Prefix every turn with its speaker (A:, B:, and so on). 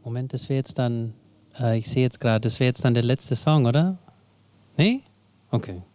A: Moment, das wäre jetzt dann, ich sehe jetzt gerade, das wäre jetzt dann der letzte Song, oder? Nee? Okay.